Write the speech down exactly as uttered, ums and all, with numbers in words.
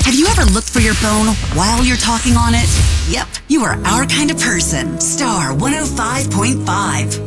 Have you ever looked for your phone while you're talking on it? Yep, you are our kind of person. Star one oh five point five.